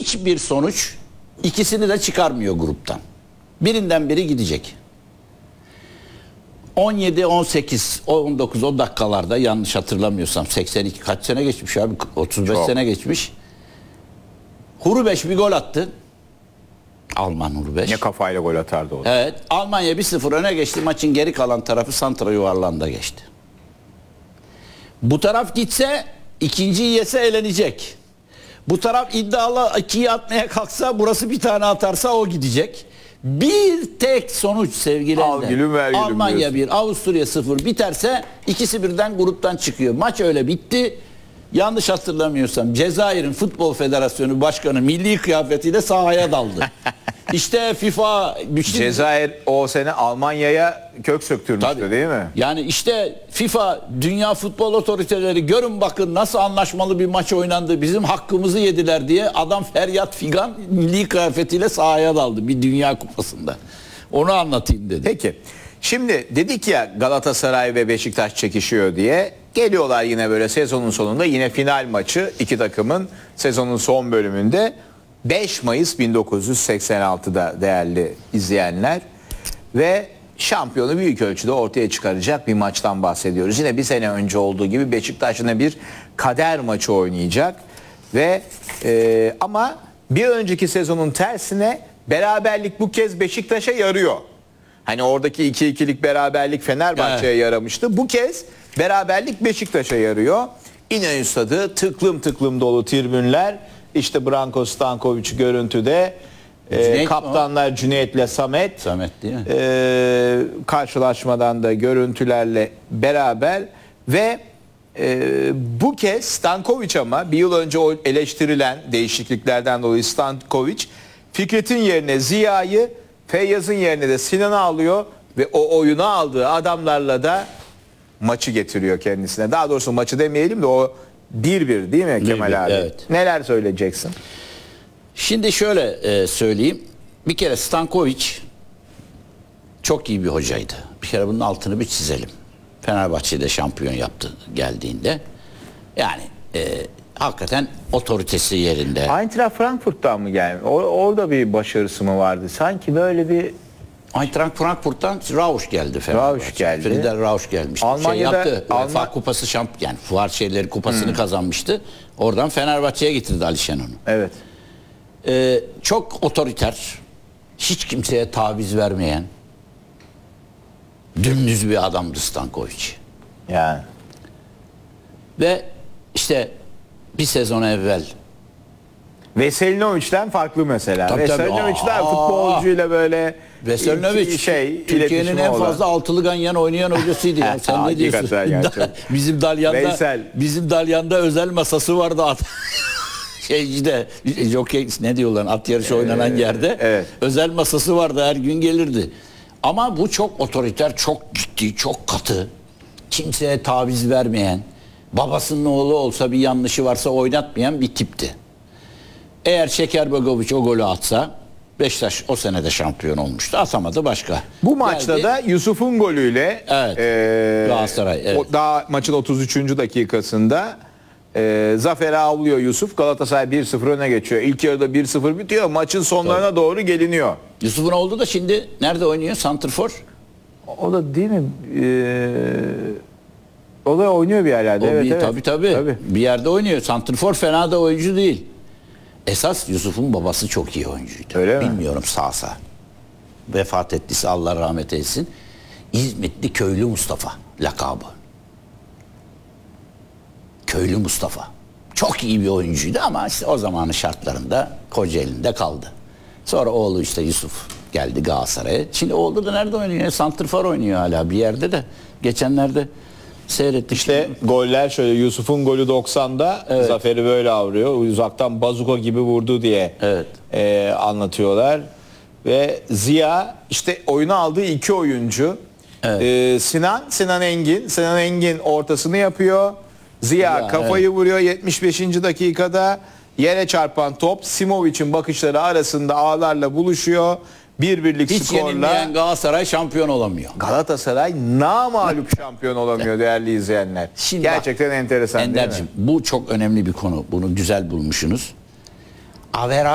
hiçbir sonuç ikisini de çıkarmıyor gruptan. Birinden biri gidecek. 17, 18, 19 o dakikalarda yanlış hatırlamıyorsam 82 kaç sene geçmiş abi 35 Çok. sene geçmiş. Hurubeş bir gol attı. Alman Hurubeş. Ne kafayla gol atardı o. Evet, Almanya 1-0 öne geçti. Maçın geri kalan tarafı santra yuvarlağında geçti. Bu taraf gitse ikinciyi yese elenecek. Bu taraf iddialı 2'yi atmaya kalksa burası bir tane atarsa o gidecek. Bir tek sonuç sevgili Al Ender. gülüm, ver gülüm Almanya diyorsun. 1, Avusturya 0 biterse ikisi birden gruptan çıkıyor. Maç öyle bitti. Yanlış hatırlamıyorsam Cezayir'in Futbol Federasyonu Başkanı milli kıyafetiyle sahaya daldı. İşte FIFA... Cezayir o sene Almanya'ya kök söktürmüştü Tabii. değil mi? Yani işte FIFA, Dünya Futbol Otoriteleri görün bakın nasıl anlaşmalı bir maç oynandı. Bizim hakkımızı yediler diye adam feryat figan milli kıyafetiyle sahaya daldı bir Dünya Kupası'nda. Onu anlatayım dedi. Peki. Şimdi dedik ya Galatasaray ve Beşiktaş çekişiyor diye. Geliyorlar yine böyle sezonun sonunda yine final maçı iki takımın sezonun son bölümünde 5 Mayıs 1986'da değerli izleyenler ve şampiyonu büyük ölçüde ortaya çıkaracak bir maçtan bahsediyoruz. Yine bir sene önce olduğu gibi Beşiktaş yine bir kader maçı oynayacak ve ama bir önceki sezonun tersine beraberlik bu kez Beşiktaş'a yarıyor. Hani oradaki 2-2'lik beraberlik Fenerbahçe'ye yaramıştı. Bu kez beraberlik Beşiktaş'a yarıyor. İnönü Stadı tıklım tıklım dolu tribünler. İşte Branko Stankovic görüntüde. Kaptanlar Cüneyt'le Samet. Samet değil mi? Karşılaşmadan da görüntülerle beraber ve bu kez Stankovic ama bir yıl önce o eleştirilen değişikliklerden dolayı Stankovic Fikret'in yerine Ziya'yı, Feyyaz'ın yerine de Sinan'ı alıyor ve o oyuna aldığı adamlarla da maçı getiriyor kendisine. Daha doğrusu maçı demeyelim de o 1-1 değil mi Kemal 1-1, abi? evet. Neler söyleyeceksin? Şimdi şöyle söyleyeyim. Bir kere Stankovic çok iyi bir hocaydı. Bir kere bunun altını bir çizelim. Fenerbahçe'de şampiyon yaptı geldiğinde. Yani hakikaten otoritesi yerinde. Eintracht Frankfurt'tan mı geldi? Orada bir başarısı mı vardı? Sanki böyle bir Eintracht Frankfurt'tan Rausch geldi Fenerbahçe. Rausch geldi. Frieder Rausch gelmişti. Almanya'da- yaptı. UEFA Kupası yani Fuar Şeyleri Kupası'nı kazanmıştı. Oradan Fenerbahçe'ye getirdi Ali Şenol'u. evet. Çok otoriter, hiç kimseye taviz vermeyen, dümdüz bir adamdı Stankovic. Yani Ve işte bir sezon evvel Veselinovic'den farklı mesela. Tabii, tabii. Veselinovic'ler Aa! futbolcuyla böyle Veselinovic Türkiye'nin iletişimi en olan. fazla altılı ganyan oynayan hocasıydı ya. Sen ne diyorsun? Hakikaten gerçekten. Veysel. Bizim Dalyan'da özel masası vardı at. işte jockey ne diyorlar at yarışı oynanan yerde evet. özel masası vardı her gün gelirdi. Ama bu çok otoriter, çok ciddi, çok katı. Kimseye taviz vermeyen, babasının oğlu olsa bir yanlışı varsa oynatmayan bir tipti. Eğer Şekerbegoviç o golü atsa Beşiktaş o sene de şampiyon olmuştu. Atamadı başka. Bu maçta Geldi. da Yusuf'un golüyle Evet. Galatasaray, evet. daha maçın 33. dakikasında zafere avlıyor Yusuf. Galatasaray 1-0 öne geçiyor. İlk yarıda 1-0 bitiyor. Maçın sonlarına doğru geliniyor. Yusuf'un oldu da şimdi nerede oynuyor? Santrfor. O da değil mi? O da oynuyor bir yerlerde. Evet. Tabii. Bir yerde oynuyor. Santrfor fena da oyuncu değil. Esas Yusuf'un babası çok iyi oyuncuydu. Öyle mi? Bilmiyorum sağsa. Vefat ettiyse Allah rahmet eylesin. İzmitli Köylü Mustafa lakabı. Köylü Mustafa. Çok iyi bir oyuncuydu ama işte o zamanın şartlarında Kocaeli'nde kaldı. Sonra oğlu işte Yusuf geldi Galatasaray'a. Şimdi oğlu da nerede oynuyor? Santrfor oynuyor hala bir yerde de. Geçenlerde seyrettik. İşte goller şöyle Yusuf'un golü 90'da Zafer'i böyle avlıyor. Uzaktan bazuka gibi vurdu diye anlatıyorlar. Ve Ziya işte oyunu aldığı iki oyuncu. Evet. Sinan Engin ortasını yapıyor. Ziya kafayı vuruyor 75. dakikada. Yere çarpan top Simovic'in bakışları arasında ağlarla buluşuyor. 1-1'lik Hiç skorla yenilmeyen Galatasaray şampiyon olamıyor. Galatasaray namağlup şampiyon olamıyor değerli izleyenler. Şimdi Gerçekten enteresan değil mi? Ender'cim bu çok önemli bir konu. Bunu güzel bulmuşsunuz.